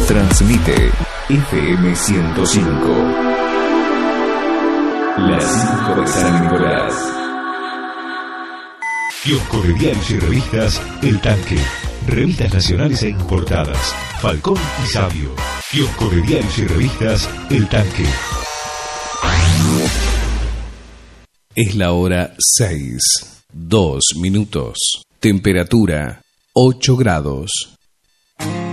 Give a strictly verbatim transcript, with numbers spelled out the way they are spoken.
Transmite F M ciento cinco. Las cinco de San Nicolás. Kiosco de diarios y revistas El Tanque. Revistas nacionales e importadas. Falcón y Sabio. Kiosco de diarios y revistas El Tanque. Es la hora seis, dos minutos. Temperatura ocho grados.